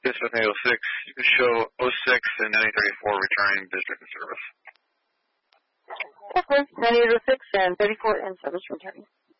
District 806. You can show 06 and 9034 returning district and service. Okay, 9806 and 34 in service returning.